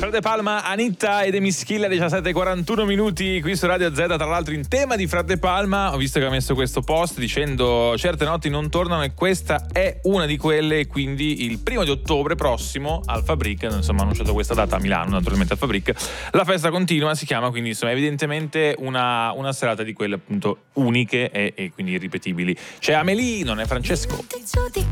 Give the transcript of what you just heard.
Fra De Palma, Anitta ed Emischilla, 17:41 minuti qui su Radio Z. Tra l'altro, in tema di Fra De Palma, ho visto che ha messo questo post dicendo certe notti non tornano, e questa è una di quelle. Quindi il 1 ottobre prossimo al Fabric, insomma, ha annunciato questa data a Milano, naturalmente al Fabric. La festa continua, si chiama, quindi insomma evidentemente una serata di quelle appunto uniche e quindi irripetibili. C'è Amélie, non è Francesco.